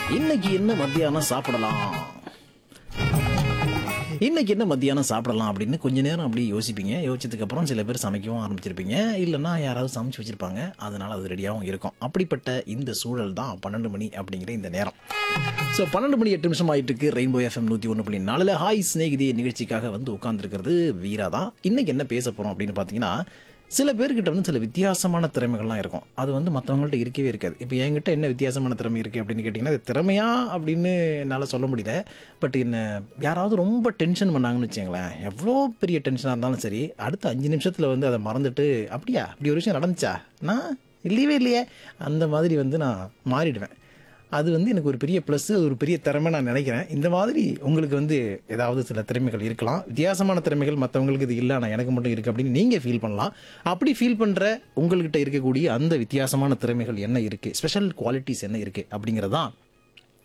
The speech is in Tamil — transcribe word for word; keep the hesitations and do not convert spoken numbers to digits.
இன்னைக்கு என்ன மத்தியானம் சாப்பிடலாம் இன்னைக்கு என்ன மத்தியானம் சாப்பிடலாம் அப்படின்னு கொஞ்ச நேரம் அப்படியே யோசிப்பீங்க. யோசிச்சதுக்கு அப்புறம் சில பேர் சமைக்கவும் ஆரம்பிச்சிருப்பீங்க, இல்லைன்னா யாராவது சமைச்சு வச்சிருப்பாங்க, அதனால அது ரெடியாகவும் இருக்கும். அப்படிப்பட்ட இந்த சூழல் தான் பன்னெண்டு மணி அப்படிங்கிற இந்த நேரம். ஸோ பன்னெண்டு மணி எட்டு நிமிஷம் ஆயிட்டு இருக்கு. ரெயின்போ எஃப்எம் நூற்றி ஒன்று புள்ளி நாலுல ஹாய் ஸ்நேகிதி நிகழ்ச்சிக்காக வந்து உட்காந்துருக்கிறது வீரா தான். இன்னைக்கு என்ன பேச போறோம் அப்படின்னு பார்த்தீங்கன்னா, சில பேர்கிட்ட வந்து சில வித்தியாசமான திறமைகள்லாம் இருக்கும். அது வந்து மற்றவங்கள்ட்ட இருக்கவே இருக்காது. இப்போ என்கிட்ட என்ன வித்தியாசமான திறமை இருக்குது அப்படின்னு கேட்டிங்கன்னா, அது திறமையா அப்படின்னு என்னால் சொல்ல முடியல. பட் என்ன யாராவது ரொம்ப டென்ஷன் பண்ணாங்கன்னு வச்சுங்களேன், எவ்வளோ பெரிய டென்ஷனாக இருந்தாலும் சரி, அடுத்த அஞ்சு நிமிஷத்தில் வந்து அதை மறந்துட்டு, அப்படியா இப்படி ஒரு விஷயம் நடந்துச்சா, நான் இல்லையவே இல்லையே, அந்த மாதிரி வந்து நான் மாறிடுவேன். அது வந்து எனக்கு ஒரு பெரிய ப்ளஸ், அது ஒரு பெரிய திறமை நான் நினைக்கிறேன். இந்த மாதிரி உங்களுக்கு வந்து ஏதாவது சில திறமைகள் இருக்கலாம், வித்தியாசமான திறமைகள், மற்றவங்களுக்கு இது இல்லை ஆனால் எனக்கு மட்டும் இருக்குது அப்படின்னு நீங்கள் ஃபீல் பண்ணலாம். அப்படி ஃபீல் பண்ணுற உங்கள்கிட்ட இருக்கக்கூடிய அந்த வித்தியாசமான திறமைகள் என்ன இருக்குது, ஸ்பெஷல் குவாலிட்டிஸ் என்ன இருக்குது அப்படிங்கிறதான்